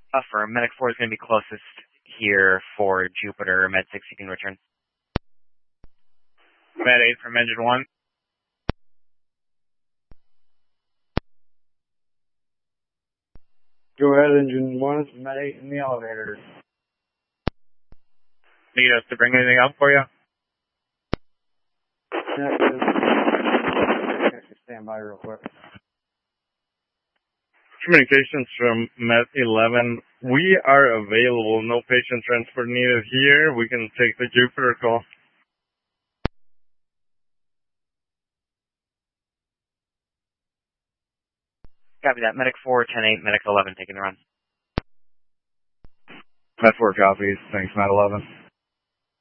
Affirm. Medic 4 is going to be closest here for Jupiter. Med 6, you can return. Med 8 from Engine 1. Go ahead, Engine 1. It's Med 8 in the elevator. Need us to bring anything up for you? Stand by real quick. Communications from Med 11. We are available. No patient transport needed here. We can take the Jupiter call. Copy that. Medic 4, 10-8, Medic 11 taking the run. Med 4 copies. Thanks, Med 11.